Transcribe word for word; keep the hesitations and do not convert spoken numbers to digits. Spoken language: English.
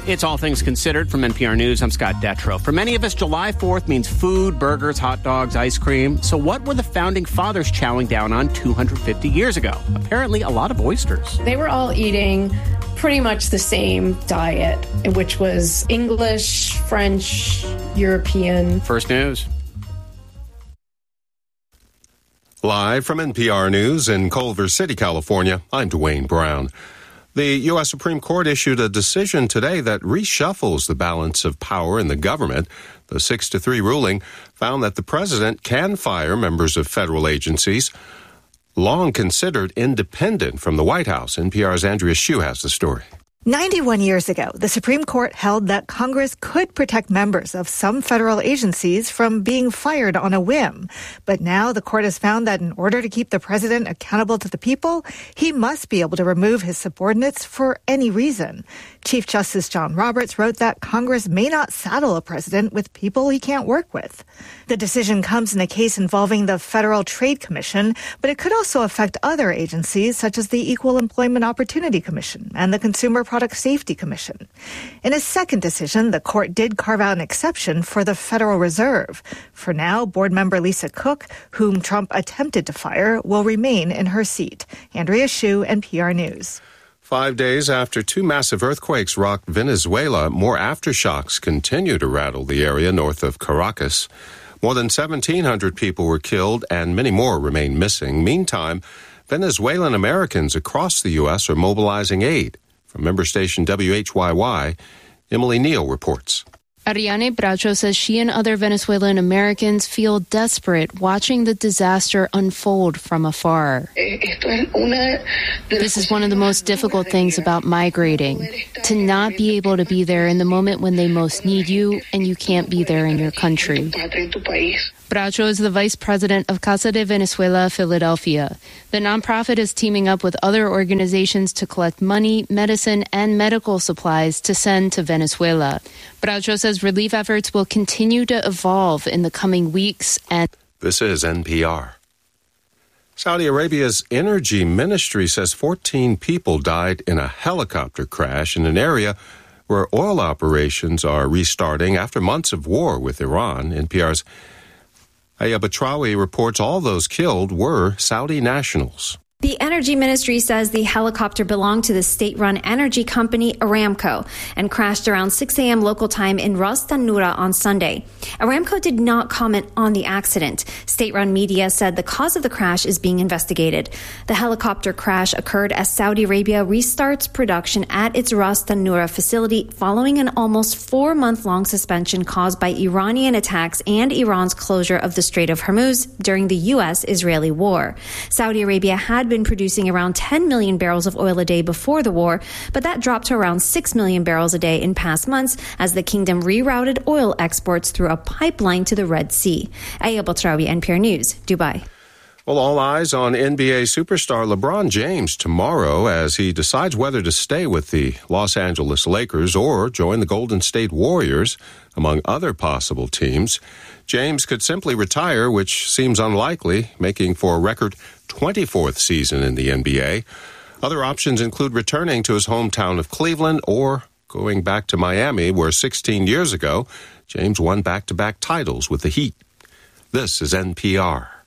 It's All Things Considered from N P R News. I'm Scott Detrow. For many of us, July fourth means food, burgers, hot dogs, ice cream. So what were the founding fathers chowing down on two hundred fifty years ago? Apparently a lot of oysters. They were all eating pretty much the same diet, which was English, French, European. First News. Live from N P R News in Culver City, California, I'm Dwayne Brown. The U S Supreme Court issued a decision today that reshuffles the balance of power in the government. The six to three ruling found that the president can fire members of federal agencies long considered independent from the White House. N P R's Andrea Hsu has the story. ninety-one years ago, the Supreme Court held that Congress could protect members of some federal agencies from being fired on a whim. But now the court has found that in order to keep the president accountable to the people, he must be able to remove his subordinates for any reason. Chief Justice John Roberts wrote that Congress may not saddle a president with people he can't work with. The decision comes in a case involving the Federal Trade Commission, but it could also affect other agencies such as the Equal Employment Opportunity Commission and the Consumer Product Safety Commission. In a second decision, the court did carve out an exception for the Federal Reserve. For now, board member Lisa Cook, whom Trump attempted to fire, will remain in her seat. Andrea Hsu, N P R News. Five days after two massive earthquakes rocked Venezuela, more aftershocks continue to rattle the area north of Caracas. More than seventeen hundred people were killed and many more remain missing. Meantime, Venezuelan Americans across the U S are mobilizing aid. From member station W H Y Y, Emily Neal reports. Ariane Bracho says she and other Venezuelan Americans feel desperate watching the disaster unfold from afar. This is one of the most difficult things about migrating, to not be able to be there in the moment when they most need you and you can't be there in your country. Bracho is the vice president of Casa de Venezuela, Philadelphia. The nonprofit is teaming up with other organizations to collect money, medicine, and medical supplies to send to Venezuela. Bracho says relief efforts will continue to evolve in the coming weeks. And This is N P R. Saudi Arabia's energy ministry says fourteen people died in a helicopter crash in an area where oil operations are restarting after months of war with Iran. N P R's Aya Batrawi reports all those killed were Saudi nationals. The energy ministry says the helicopter belonged to the state-run energy company Aramco and crashed around six a.m. local time in Ras Tanura on Sunday. Aramco did not comment on the accident. State-run media said the cause of the crash is being investigated. The helicopter crash occurred as Saudi Arabia restarts production at its Ras Tanura facility following an almost four-month-long suspension caused by Iranian attacks and Iran's closure of the Strait of Hormuz during the U S-Israeli war. Saudi Arabia had been producing around ten million barrels of oil a day before the war, but that dropped to around six million barrels a day in past months as the kingdom rerouted oil exports through a pipeline to the Red Sea. Aya Batrawi, N P R News, Dubai. Well, all eyes on N B A superstar LeBron James tomorrow as he decides whether to stay with the Los Angeles Lakers or join the Golden State Warriors, among other possible teams. James could simply retire, which seems unlikely, making for a record twenty-fourth season in the N B A. Other options include returning to his hometown of Cleveland or going back to Miami, where sixteen years ago, James won back-to-back titles with the Heat. This is N P R.